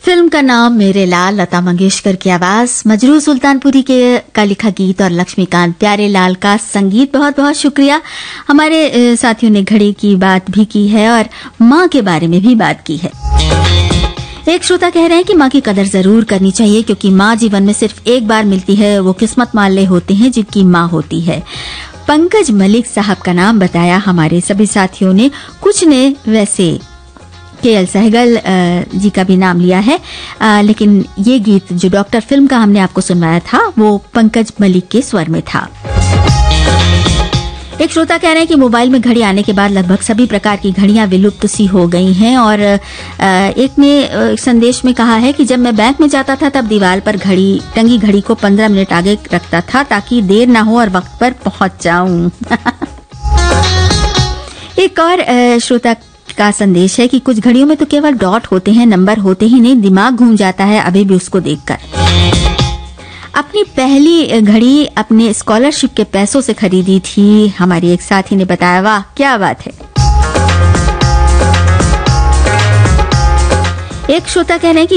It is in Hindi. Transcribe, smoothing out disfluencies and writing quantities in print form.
फिल्म का नाम मेरे लाल, लता मंगेशकर की आवाज, मजरू सुल्तानपुरी का लिखा गीत और लक्ष्मीकांत प्यारेलाल का संगीत। बहुत बहुत शुक्रिया। हमारे साथियों ने घड़ी की बात भी की है और माँ के बारे में भी बात की है। एक श्रोता कह रहे हैं कि माँ की कदर जरूर करनी चाहिए, क्योंकि माँ जीवन में सिर्फ एक बार मिलती है। वो किस्मत वाले होते हैं जिनकी माँ होती है। पंकज मलिक साहब का नाम बताया हमारे सभी साथियों ने, कुछ ने वैसे KL सहगल जी का भी नाम लिया है, लेकिन ये गीत जो डॉक्टर फिल्म का हमने आपको सुनवाया था वो पंकज मलिक के स्वर में था। एक श्रोता कह रहे हैं कि मोबाइल में घड़ी आने के बाद लगभग सभी प्रकार की घड़ियां विलुप्त सी हो गई हैं, और एक ने संदेश में कहा है कि जब मैं बैंक में जाता था तब दीवार पर टंगी घड़ी को 15 मिनट आगे रखता था ताकि देर ना हो और वक्त पर पहुंच जाऊं। एक और श्रोता का संदेश है कि कुछ घड़ियों में तो केवल डॉट होते हैं, नंबर होते ही नहीं। दिमाग घूम जाता है अभी भी उसको देखकर। अपनी पहली घड़ी अपने स्कॉलरशिप के पैसों से खरीदी थी, हमारी एक साथी ने बताया। वाह क्या बात है। एक श्रोता कह रहे हैं कि